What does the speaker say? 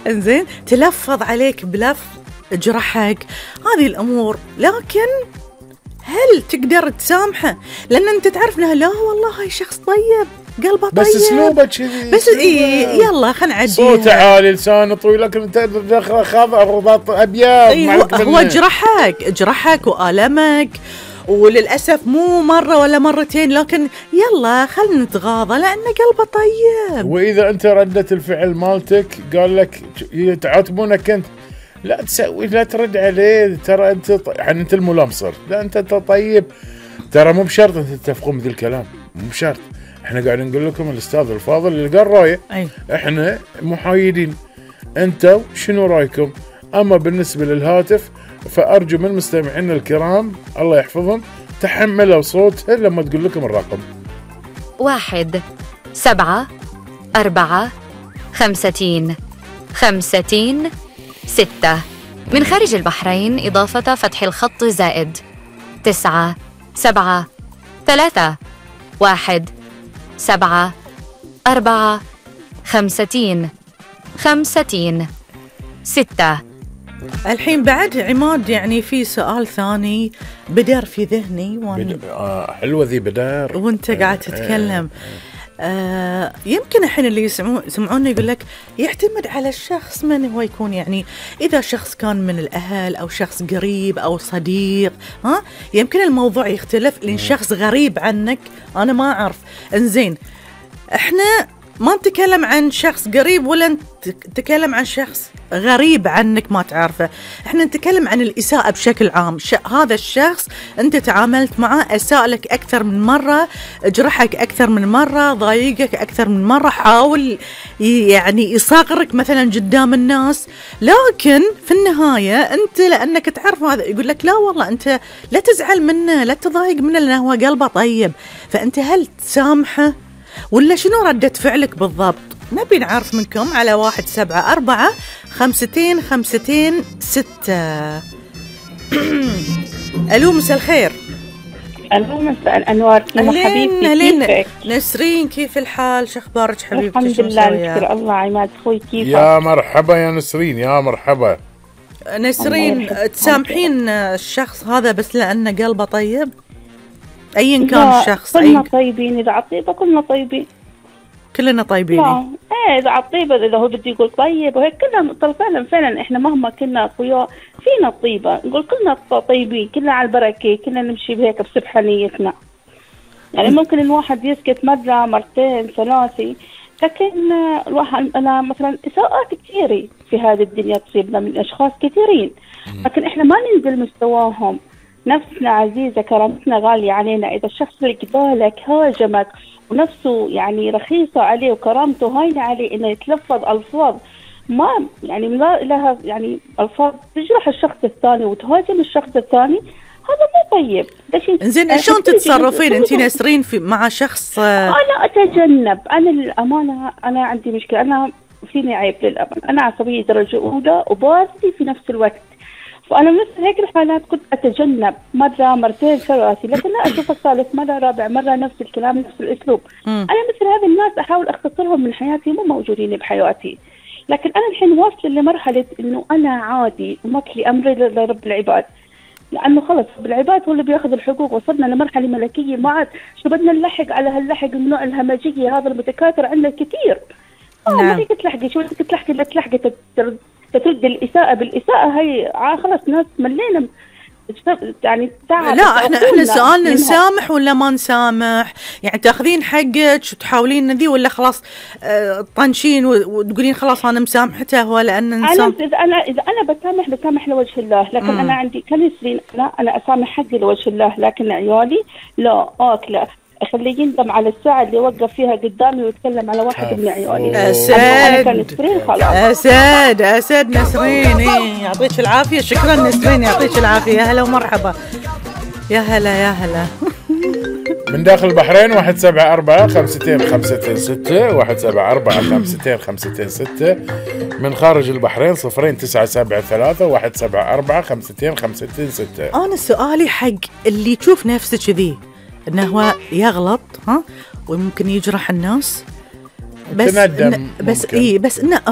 إنزين تلفظ عليك بلفظ جرحك، هذه الأمور، لكن هل تقدر تسامحه؟ لأن أنت تعرف أنه لا والله هاي شخص طيب، قلبه طيب، بس اسلوبه كذي، بس يلا خلينا نعديها، صوته عالي، لسانه طويل، لكن انت داخل خاض رباط ابيض. هو جرحك وآلمك، وللأسف مو مرة ولا مرتين، لكن يلا خلنا نتغاضى لأنه قلبه طيب. وإذا أنت ردة الفعل مالتك قال لك تعاتبونك أنت، لا تسوي، لا ترد عليه، ترى أنت يعني أنت الملمصر، لا أنت طيب، ترى مو بشرط أنت تتفقون بذي الكلام، مو بشرط. احنا قاعدين نقول لكم الأستاذ الفاضل اللي قال رأيه، احنا محايدين، أنتوا شنو رأيكم؟ أما بالنسبة للهاتف فأرجو من مستمعينا الكرام الله يحفظهم تحملوا صوتها لما تقول لكم الرقم. 1 7 4 50 50 6 من خارج البحرين، إضافة فتح الخط زائد 9 7 3 1 7 4 50 50 6. الحين بعد عماد يعني في سؤال ثاني بدر في ذهني حلوة ذي بدر وانت قاعد تتكلم. يمكن الحين اللي يسمعون يقول لك يعتمد على الشخص من هو يكون، يعني إذا شخص كان من الأهل أو شخص قريب أو صديق، يمكن الموضوع يختلف، لأن شخص غريب عنك أنا ما أعرف. إنزين إحنا ما نتكلم عن شخص قريب ولا نتكلم عن شخص غريب عنك ما تعرفه، احنا نتكلم عن الإساءة بشكل عام. هذا الشخص انت تعاملت معه، أساء لك أكثر من مرة، جرحك أكثر من مرة، ضايقك أكثر من مرة، حاول يعني يصغرك مثلا قدام الناس، لكن في النهاية انت لأنك تعرف هذا يقول لك لا والله انت لا تزعل منه، لا تضايق منه لأنه هو قلبه طيب، فانت هل تسامحه ولا شنو ردة فعلك بالضبط؟ نبي نعرف منكم على 1 7 4 50 50 6. ألو مساء الخير. ألو مساء الأنوار. أهلين كيفك؟ نسرين كيف الحال؟ شخبارك حبيبتي؟ الحمد لله نشكر الله. عماد أخوي كيفك؟ يا مرحبا يا نسرين، يا مرحبا نسرين. تسامحين الشخص هذا بس لأنه قلبه طيب؟ أيا كان الشخص. كلنا طيبين، إذا عطيبة كلنا طيبين، كلنا طيبين. إذا عطيبة إذا هو بده يقول طيب وهيك كلنا فعلا إحنا مهما كنا أخويا فينا طيبة، نقول كلنا طيبين، كلنا على البركة، كلنا نمشي بهيك بسبحانيتنا. يعني ممكن الواحد يسكت مرة مرتين ثلاثة، لكن الواحد أنا مثلا إساءات كثيرة في هذه الدنيا تصيبنا من أشخاص كثيرين، لكن إحنا ما ننزل مستواهم. نفسنا عزيزة، كرامتنا غالية علينا. إذا الشخص اللي قبالك هاجمك ونفسه يعني رخيصة عليه وكرامته هاينة عليه إنه يتلفظ ألفاظ ما يعني لا لها يعني ألفاظ تجرح الشخص الثاني وتهاجم الشخص الثاني، هذا مو طيب. إنزين شلون تتصرفين أنت نسرين مع شخص؟ أنا أتجنب. أنا للأمانة أنا عندي مشكلة، أنا فيني عيب للأمانة، أنا عصبية درجة أولى وباردة في نفس الوقت، فأنا مثل هيك الحالات كنت أتجنب مرة مرتين ثلاثة، لكن لا أشوفك ثالث مرة رابع مرة نفس الكلام نفس الأسلوب. أنا مثل هذه الناس أحاول أختصرهم من حياتي، مو موجودين بحياتي. لكن أنا الحين واصلة لمرحلة إنه أنا عادي ومكلي أمري لرب العباد، لأنه خلص رب العباد هو اللي بياخذ الحقوق. وصلنا لمرحلة ملكية، ما عاد شو بدنا نلحق على هاللحق من نوع الهمجية هذا المتكاثر عندنا كثير. ما فيك تلحقي، شو بدك تلحقي؟ لا تلحقي ترد الإساءة بالإساءة، هي خلاص ناس ملينا يعني تعب. لا احنا سؤالنا نسامح ولا ما نسامح؟ يعني تاخذين حقك وتحاولين ذي، ولا خلاص طنشين وتقولين خلاص انا مسامحته هو لان نسامح؟ اذا انا بسامح لوجه الله، لكن انا عندي كنسرين انا اسامح حقي لوجه الله، لكن عيالي لا لا اخليه يندم على الساعه اللي وقف فيها قدامي ويتكلم على واحد من عيالي. اسد نسرين، يعطيك العافيه. شكرا نسرين، يعطيك العافيه. يا هلا ومرحبا. يا هلا من داخل البحرين 1 7 4 50 50 6 1 7 4 50 50 6. من خارج البحرين 0 9 7 3 1 7 4 50 50 6. انا سؤالي حق اللي تشوف نفسك كذي انه هو يغلط وممكن يجرح الناس، بس انه